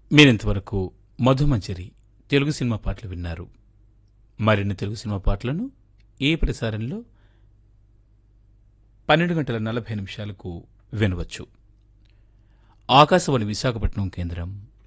మీరింతవరకు మధుమంజరి తెలుగు సినిమా పాటలు విన్నారు. మరిన్ని తెలుగు సినిమా పాటలను ఈ ప్రసారంలో 12:40 వినవచ్చు. ఆకాశవాణి విశాఖపట్నం కేంద్రం.